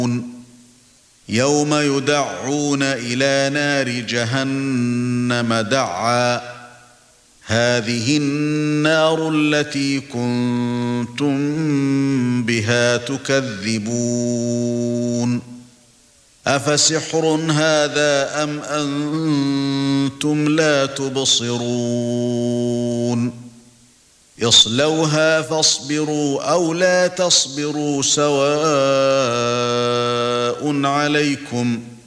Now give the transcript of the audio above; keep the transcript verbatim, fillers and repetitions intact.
يَوْمَ يُدَعُّونَ إِلَى نَارِ جَهَنَّمَ دَعًّا هَذِهِ النَّارُ الَّتِي كُنتُم بِهَا تُكَذِّبُونَ أَفَسِحْرٌ هَذَا أَمْ أَنْتُمْ لَا تُبْصِرُونَ اصْلَوْهَا فاصْبِرُوا أَوْ لَا تَصْبِرُوا سَوَاءٌ عَلَيْكُمْ